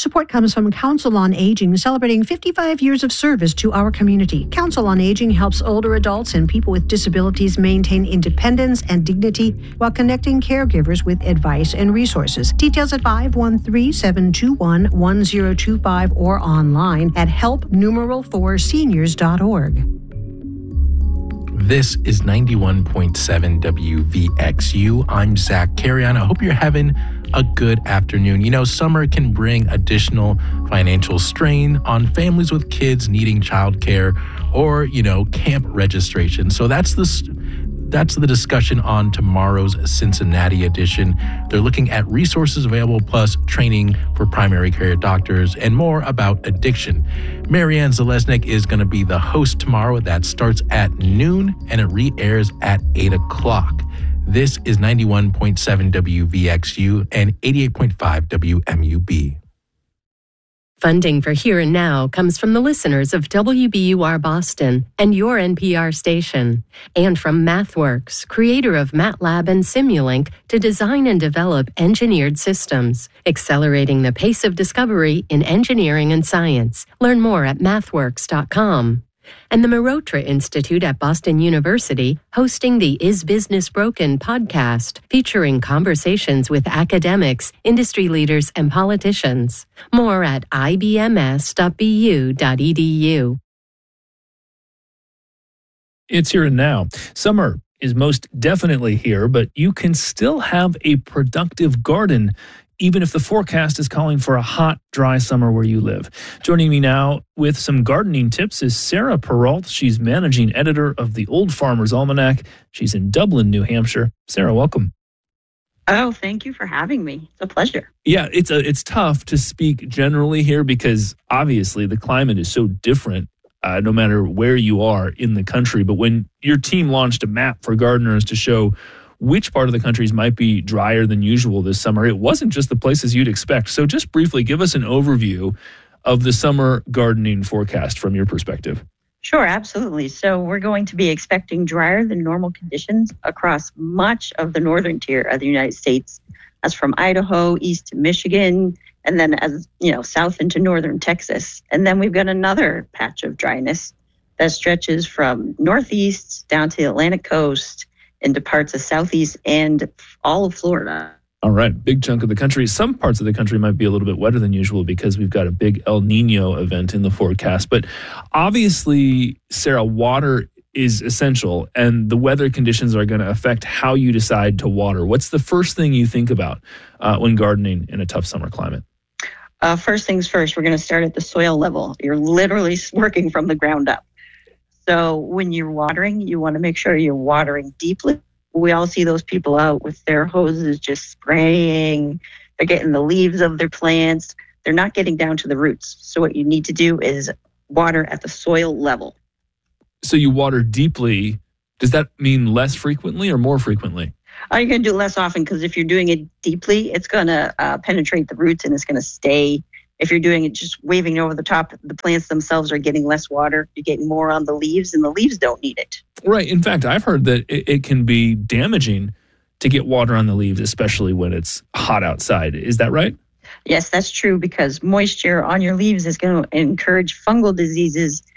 Support comes from Council on Aging, celebrating 55 years of service to our community. Council on Aging helps older adults and people with disabilities maintain independence and dignity while connecting caregivers with advice and resources. Details at 513-721-1025 or online at help4seniors.org. This is 91.7 WVXU. I'm Zach Carrion. I hope you're having a good afternoon. You know, summer can bring additional financial strain on families with kids needing childcare or, camp registration. So that's the discussion on tomorrow's Cincinnati edition. They're looking at resources available plus training for primary care doctors and more about addiction. Marianne Zalesnik is going to be the host tomorrow. That starts at noon and it re-airs at 8 o'clock. This is 91.7 WVXU and 88.5 WMUB. Funding for Here and Now comes from the listeners of WBUR Boston and your NPR station, and from MathWorks, creator of MATLAB and Simulink, to design and develop engineered systems, accelerating the pace of discovery in engineering and science. Learn more at mathworks.com. And the Marotra Institute at Boston University, hosting the Is Business Broken podcast, featuring conversations with academics, industry leaders, and politicians. More at ibms.bu.edu. It's here and now. Summer is most definitely here, but you can still have a productive garden, even if the forecast is calling for a hot, dry summer where you live. Joining me now with some gardening tips is Sarah Perrault. She's managing editor of the Old Farmer's Almanac. She's in Dublin, New Hampshire. Sarah, welcome. Oh, thank you for having me. It's a pleasure. Yeah, it's tough to speak generally here because obviously the climate is so different no matter where you are in the country. But when your team launched a map for gardeners to show which part of the countries might be drier than usual this summer, it wasn't just the places you'd expect. So just briefly, give us an overview of the summer gardening forecast from your perspective. Sure, absolutely. So we're going to be expecting drier than normal conditions across much of the northern tier of the United States. That's from Idaho east to Michigan, and then south into northern Texas. And then we've got another patch of dryness that stretches from northeast down to the Atlantic coast, into parts of southeast and all of Florida. All right, big chunk of the country. Some parts of the country might be a little bit wetter than usual because we've got a big El Nino event in the forecast. But obviously, Sarah, water is essential, and the weather conditions are going to affect how you decide to water. What's the first thing you think about when gardening in a tough summer climate? First things first, we're going to start at the soil level. You're literally working from the ground up. So when you're watering, you want to make sure you're watering deeply. We all see those people out with their hoses just spraying. They're getting the leaves of their plants. They're not getting down to the roots. So what you need to do is water at the soil level. So you water deeply. Does that mean less frequently or more frequently? You're going to do it less often because if you're doing it deeply, it's going to penetrate the roots and it's going to stay. If you're doing it just waving over the top, the plants themselves are getting less water. You're getting more on the leaves, and the leaves don't need it. Right. In fact, I've heard that it can be damaging to get water on the leaves, especially when it's hot outside. Is that right? Yes, that's true, because moisture on your leaves is going to encourage fungal diseases